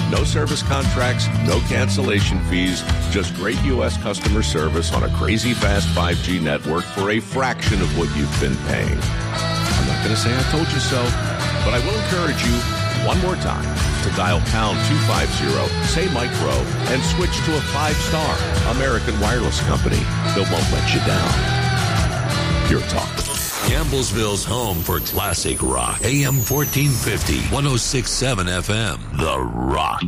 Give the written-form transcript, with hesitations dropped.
No service contracts, no cancellation fees, just great U.S. customer service on a crazy fast 5G network for a fraction of what you've been paying. I'm not going to say I told you so, but I will encourage you one more time to dial pound 250, say Mike Rowe, and switch to a 5-star American wireless company that won't let you down. Pure Talk. Campbellsville's home for classic rock. AM 1450, 106.7 FM. The Rock.